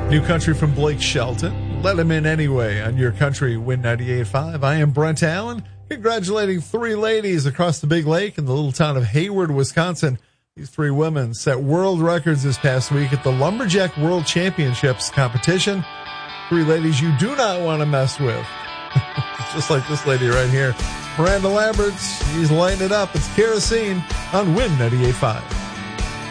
New country from Blake Shelton. Let him in anyway on your country Win 98.5. I am Brent Allen, congratulating 3 ladies across the Big Lake in the little town of Hayward, Wisconsin. These 3 women set world records this past week at the Lumberjack World Championships competition. 3 ladies you do not want to mess with. Just like this lady right here. Miranda Lambert, she's lighting it up. It's Kerosene on Win 98.5.